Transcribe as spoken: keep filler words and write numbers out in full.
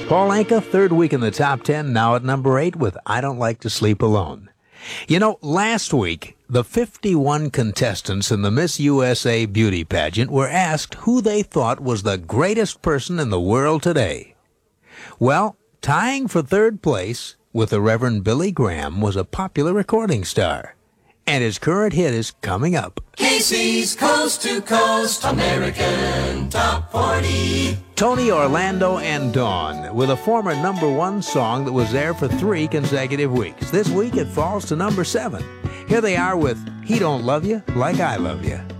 Paul Anka, third week in the top ten, now at number eight with I Don't Like to Sleep Alone. You know, last week, the fifty-one contestants in the Miss U S A beauty pageant were asked who they thought was the greatest person in the world today. Well, tying for third place with the Reverend Billy Graham was a popular recording star. And his current hit is coming up. Casey's Coast to Coast American Top forty. Tony Orlando and Dawn with a former number one song that was there for three consecutive weeks. This week it falls to number seven. Here they are with He Don't Love You Like I Love You.